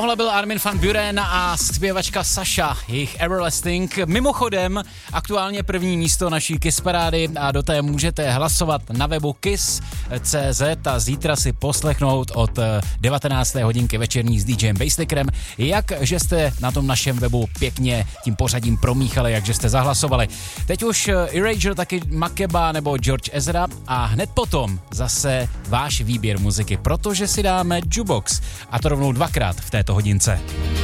Tohle byl Armin van Buuren a zpěvačka Sasha, jejich Everlasting. Mimochodem, aktuálně první místo naší Kiss parády a do té můžete hlasovat na webu kiss.cz a zítra si poslechnout od 19. hodinky večerní s DJem Bastickerem, jakže jste na tom našem webu pěkně tím pořadím promíchali, jakže jste zahlasovali. Teď už Erasure, taky Makeba nebo George Ezra a hned potom zase váš výběr muziky, protože si dáme Jukebox a to rovnou dvakrát v této hodince.